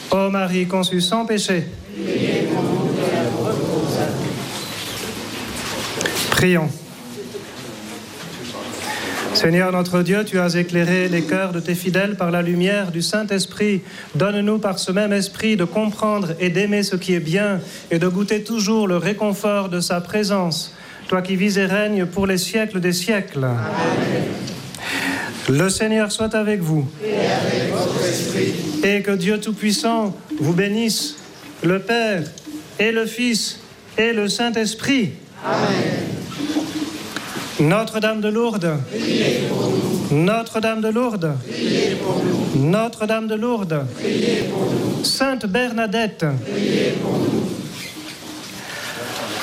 Ô Marie conçue sans péché. Prions. Seigneur notre Dieu, tu as éclairé les cœurs de tes fidèles par la lumière du Saint-Esprit. Donne-nous par ce même esprit de comprendre et d'aimer ce qui est bien et de goûter toujours le réconfort de sa présence. Toi qui vis et règnes pour les siècles des siècles. Amen. Le Seigneur soit avec vous. Et avec votre esprit. Et que Dieu Tout-Puissant vous bénisse, le Père et le Fils et le Saint-Esprit. Amen. Notre-Dame de Lourdes, priez pour nous. Notre-Dame de Lourdes, priez pour nous. Notre-Dame de Lourdes, priez pour nous. Sainte Bernadette, priez pour nous.